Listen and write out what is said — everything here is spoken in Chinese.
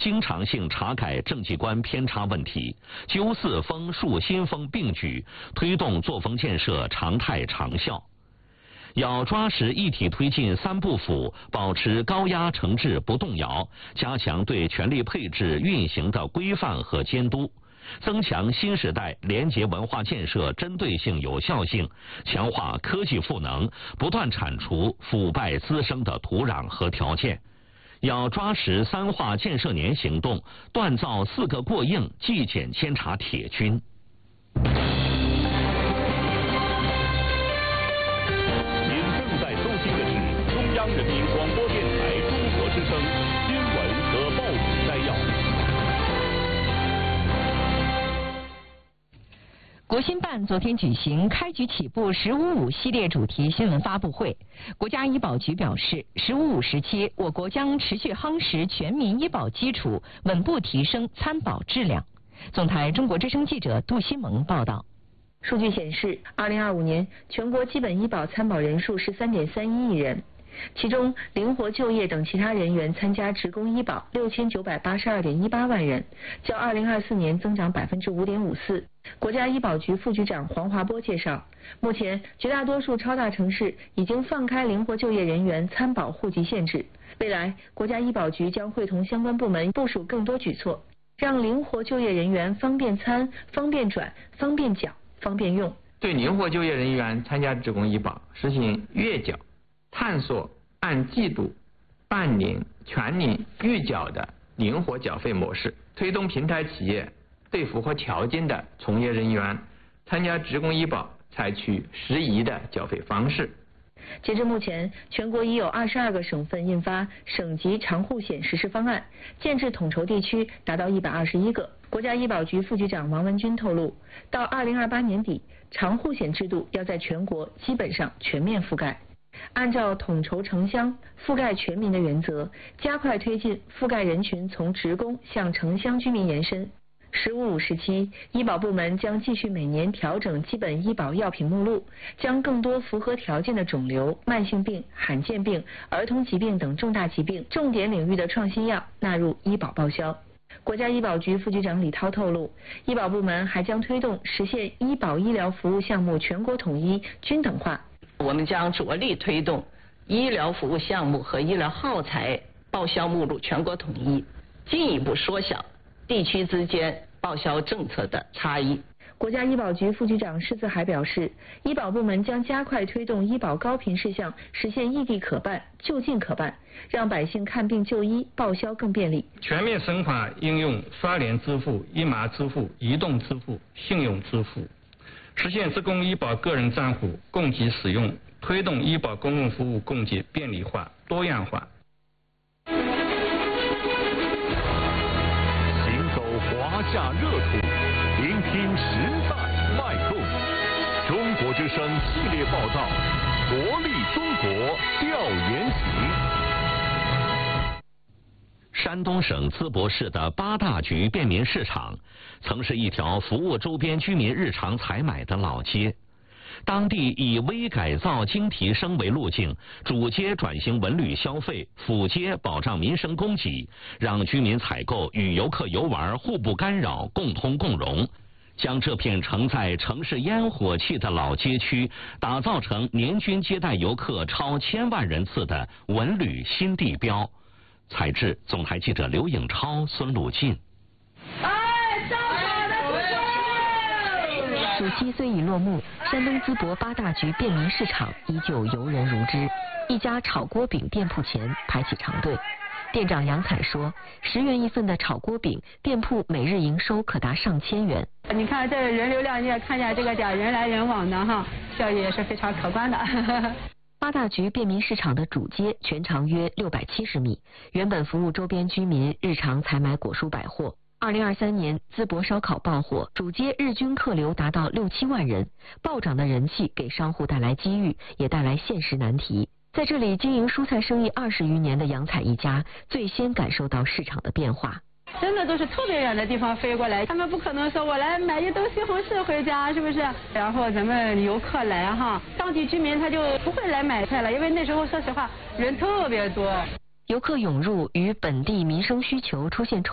经常性查改政绩观偏差问题，纠四风、树新风并举，推动作风建设常态长效。要抓实一体推进三部府，保持高压惩治不动摇，加强对权力配置运行的规范和监督，增强新时代廉洁文化建设针对性有效性，强化科技赋能，不断铲除腐败滋生的土壤和条件。要抓实三化建设年行动，锻造4个过硬纪检监察铁军。 人民广播电台中国之声新闻和报纸摘要。 国新办昨天举行开局起步“15.5”系列主题新闻发布会。国家医保局表示，“15.5”时期，我国将持续夯实全民医保基础，稳步提升参保质量。总台中国之声记者杜新萌报道。 数据显示，2025年全国基本医保参保人数是3.31亿人。其中，灵活就业等其他人员参加职工医保6982.18万人，较2024年增长5.54%。国家医保局副局长黄华波介绍，目前绝大多数超大城市已经放开灵活就业人员参保户籍限制。未来，国家医保局将会同相关部门部署更多举措，让灵活就业人员方便参、方便转、方便缴、方便用。 对灵活就业人员参加职工医保实行月缴、探索按季度、半年、全年预缴的灵活缴费模式，推动平台企业对符合条件的从业人员参加职工医保采取适宜的缴费方式。 截至目前，全国已有22个省份印发省级长户险实施方案，建制统筹地区达到121个。国家医保局副局长王文军透露，到2028年底，长户险制度要在全国基本上全面覆盖。按照统筹城乡、覆盖全民的原则，加快推进覆盖人群从职工向城乡居民延伸。“15.5”时期，医保部门将继续每年调整基本医保药品目录，将更多符合条件的肿瘤、慢性病、罕见病、儿童疾病等重大疾病重点领域的创新药纳入医保报销。国家医保局副局长李涛透露，医保部门还将推动实现医保医疗服务项目全国统一、均等化。 我们将着力推动医疗服务项目和医疗耗材报销目录全国统一，进一步缩小地区之间报销政策的差异。 国家医保局副局长施自海表示，医保部门将加快推动医保高频事项实现异地可办、就近可办，让百姓看病就医报销更便利。 全面深化应用刷脸支付、一码支付、移动支付、信用支付，实现职工医保个人账户供给使用，推动医保公共服务供给便利化、多样化。 行走华夏热土，聆听时代脉动。中国之声系列报道，活力中国调研行。 山东省淄博市的八大局便民市场，曾是一条服务周边居民日常采买的老街。当地以微改造精提升为路径，主街转型文旅消费，辅街保障民生供给，让居民采购与游客游玩互不干扰，共通共荣，将这片承载城市烟火气的老街区打造成年均接待游客超1000万人次的文旅新地标。采制总台记者刘颖超、孙鲁进。 暑期虽已落幕，山东淄博八大局便民市场依旧游人如织。一家炒锅饼店铺前排起长队，店长杨凯说，10元一份的炒锅饼，店铺每日营收可达上千元。 你看这人流量，你也看见这个点人来人往的哈，效益也是非常可观的。 八大局便民市场的主街全长约670米，原本服务周边居民日常采买果蔬百货。2023年，淄博烧烤爆火，主街日均客流达到6-7万人，暴涨的人气给商户带来机遇，也带来现实难题。在这里经营蔬菜生意20余年的杨彩一家，最先感受到市场的变化。 真的都是特别远的地方飞过来，他们不可能说我来买一兜西红柿回家，是不是？然后咱们游客来哈，当地居民他就不会来买菜了，因为那时候说实话人特别多。 游客涌入与本地民生需求出现冲